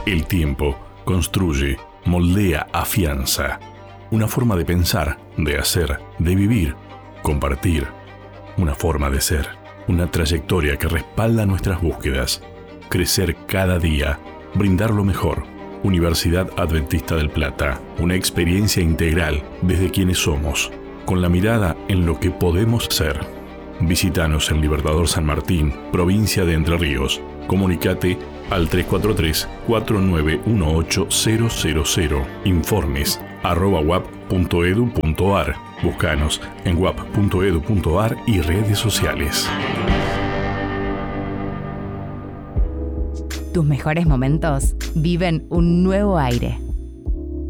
El tiempo construye, moldea, afianza. Una forma de pensar, de hacer, de vivir, compartir. Una forma de ser. Una trayectoria que respalda nuestras búsquedas. Crecer cada día. Brindar lo mejor. Universidad Adventista del Plata. Una experiencia integral desde quienes somos, con la mirada en lo que podemos ser. Visítanos en Libertador San Martín, provincia de Entre Ríos. Comunicate al 343-4918-000. Informes @wap.edu.ar. Búscanos en wap.edu.ar y redes sociales. Tus mejores momentos viven un nuevo aire.